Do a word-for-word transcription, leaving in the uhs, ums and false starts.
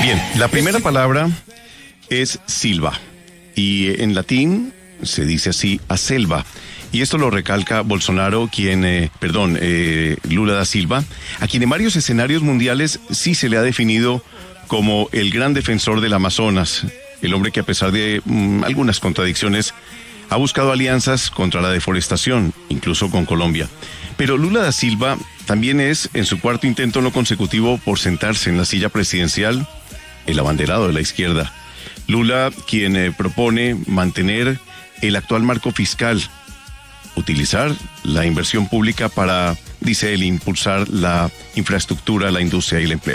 Bien, la primera palabra es silva y en latín se dice así, aselva. Y esto lo recalca Bolsonaro, quien, eh, perdón, eh, Lula da Silva, a quien en varios escenarios mundiales sí se le ha definido como el gran defensor del Amazonas, el hombre que a pesar de mmm, algunas contradicciones ha buscado alianzas contra la deforestación, incluso con Colombia. Pero Lula da Silva también es, en su cuarto intento no consecutivo por sentarse en la silla presidencial, el abanderado de la izquierda. Lula, quien eh, propone mantener el actual marco fiscal, utilizar la inversión pública para, dice él, impulsar la infraestructura, la industria y el empleo.